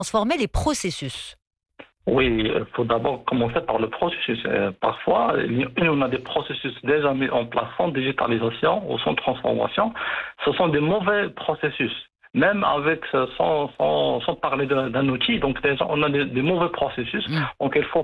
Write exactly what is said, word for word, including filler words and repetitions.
transformer les processus? Oui, il faut d'abord commencer par le processus. Euh, Parfois, il y a- on a des processus déjà mis en place sans digitalisation ou sans transformation. Ce sont des mauvais processus. Même avec, euh, sans, sans, sans parler d'un d'un outil, donc déjà, on a des, des mauvais processus. Hmm. Donc, il faut